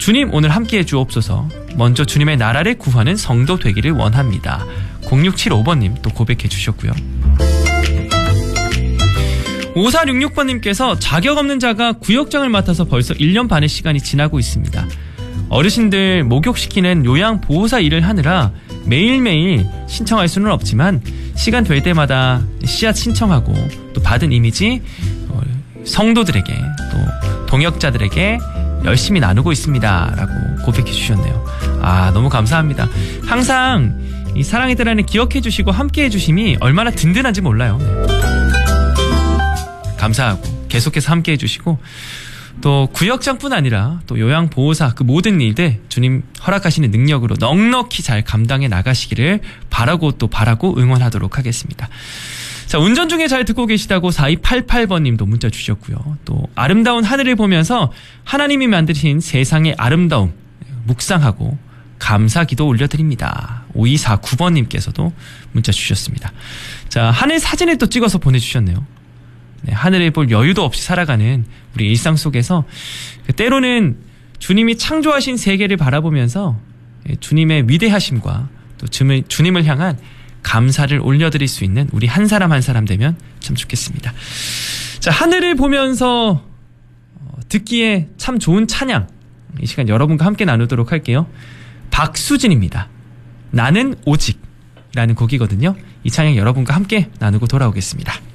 주님 오늘 함께해 주옵소서. 먼저 주님의 나라를 구하는 성도 되기를 원합니다. 0675번님 또 고백해 주셨고요. 5466번님께서 자격 없는 자가 구역장을 맡아서 벌써 1년 반의 시간이 지나고 있습니다. 어르신들 목욕시키는 요양보호사 일을 하느라 매일매일 신청할 수는 없지만 시간 될 때마다 씨앗 신청하고 또 받은 이미지 성도들에게 또 동역자들에게 열심히 나누고 있습니다 라고 고백해 주셨네요. 아, 너무 감사합니다. 항상 이 사랑의 들 안에 기억해 주시고 함께 해 주심이 얼마나 든든한지 몰라요. 네. 감사하고 계속해서 함께 해주시고 또 구역장뿐 아니라 또 요양보호사 그 모든 일들 주님 허락하시는 능력으로 넉넉히 잘 감당해 나가시기를 바라고 응원하도록 하겠습니다. 자, 운전 중에 잘 듣고 계시다고 4288번님도 문자 주셨고요. 또 아름다운 하늘을 보면서 하나님이 만드신 세상의 아름다움 묵상하고 감사기도 올려드립니다. 5249번님께서도 문자 주셨습니다. 자, 하늘 사진을 또 찍어서 보내주셨네요. 네, 하늘을 볼 여유도 없이 살아가는 우리 일상 속에서 때로는 주님이 창조하신 세계를 바라보면서 주님의 위대하심과 또 주님을 향한 감사를 올려드릴 수 있는 우리 한 사람 한 사람 되면 참 좋겠습니다. 자, 하늘을 보면서 듣기에 참 좋은 찬양 이 시간 여러분과 함께 나누도록 할게요. 박수진입니다. 나는 오직 라는 곡이거든요. 이 찬양 여러분과 함께 나누고 돌아오겠습니다.